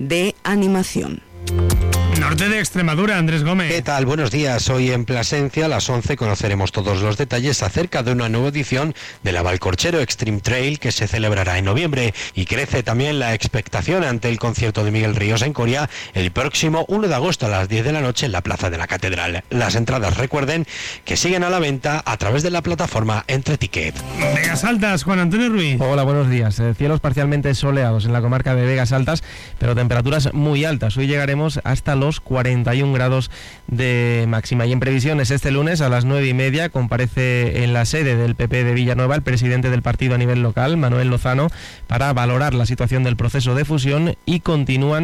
de animación. Norte de Extremadura, Andrés Gómez. ¿Qué tal? Buenos días. Hoy en Plasencia, a las 11, conoceremos todos los detalles acerca de una nueva edición de la Valcorchero Extreme Trail que se celebrará en noviembre, y crece también la expectación ante el concierto de Miguel Ríos en Coria el próximo 1 de agosto a las 10 de la noche en la Plaza de la Catedral. Las entradas, recuerden, que siguen a la venta a través de la plataforma Entreticket. Vegas Altas, Juan Antonio Ruiz. Hola, buenos días. Cielos parcialmente soleados en la comarca de Vegas Altas, pero temperaturas muy altas. Hoy llegaremos hasta los 41 grados de máxima. Y en previsiones, este lunes a las 9:30 comparece en la sede del PP de Villanueva el presidente del partido a nivel local, Manuel Lozano, para valorar la situación del proceso de fusión, y continúan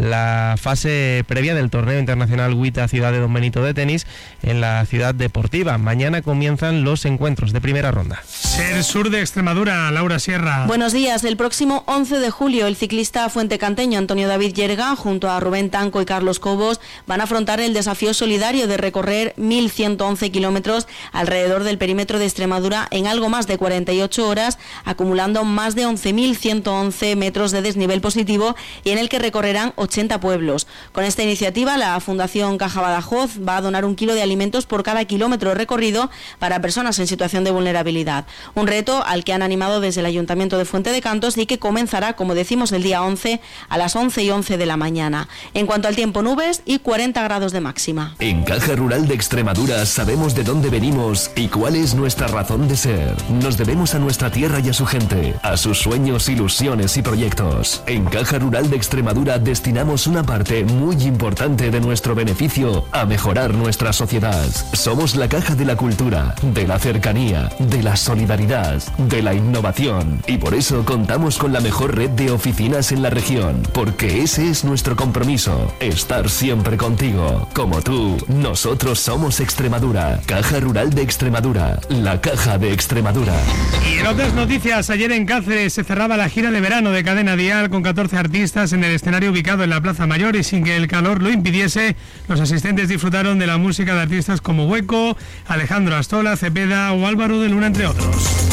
la fase previa del torneo internacional WTA Ciudad de Don Benito de tenis en la ciudad deportiva. Mañana comienzan los encuentros de primera ronda. Ser Sur de Extremadura, Laura Sierra. Buenos días. El próximo 11 de julio el ciclista fuentecanteño Antonio David Yerga junto a Rubén Tanco y Carlos Cobos van a afrontar el desafío solidario de recorrer 1.111 kilómetros alrededor del perímetro de Extremadura en algo más de 48 horas, acumulando más de 11.111 metros de desnivel positivo, y en el que recorrerán 80 pueblos. Con esta iniciativa, la Fundación Caja Badajoz va a donar 1 kilo de alimentos por cada kilómetro recorrido para personas en situación de vulnerabilidad. Un reto al que han animado desde el Ayuntamiento de Fuente de Cantos y que comenzará, como decimos, el día 11 a las 11:11 de la mañana. En cuanto al tiempo, nubes y 40 grados de máxima. En Caja Rural de Extremadura sabemos de dónde venimos y cuál es nuestra razón de ser. Nos debemos a nuestra tierra y a su gente, a sus sueños, ilusiones y proyectos. En Caja Rural de Extremadura destinamos una parte muy importante de nuestro beneficio a mejorar nuestra sociedad. Somos la caja de la cultura, de la cercanía, de la solidaridad, de la innovación, y por eso contamos con la mejor red de oficinas en la región, porque ese es nuestro compromiso, estar siempre contigo. Como tú, nosotros somos Extremadura. Caja Rural de Extremadura, la caja de Extremadura. Y en otras noticias, ayer en Cáceres se cerraba la gira de verano de Cadena Dial con 14 artistas en el escenario ubicado en la Plaza Mayor, y sin que el calor lo impidiese, los asistentes disfrutaron de la música de artistas como Hueco, Alejandro Astola, Cepeda o Álvaro de Luna, entre otros.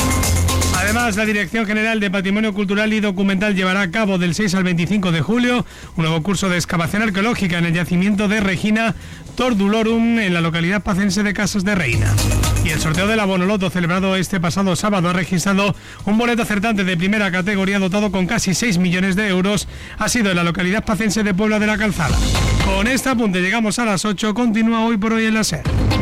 Además, la Dirección General de Patrimonio Cultural y Documental llevará a cabo del 6 al 25 de julio un nuevo curso de excavación arqueológica en el yacimiento de Regina Tordulorum, en la localidad pacense de Casas de Reina. Y el sorteo del Abonoloto, celebrado este pasado sábado, ha registrado un boleto acertante de primera categoría dotado con casi 6 millones de euros. Ha sido en la localidad pacense de Puebla de la Calzada. Con este apunte llegamos a las 8. Continúa Hoy por Hoy en la SER.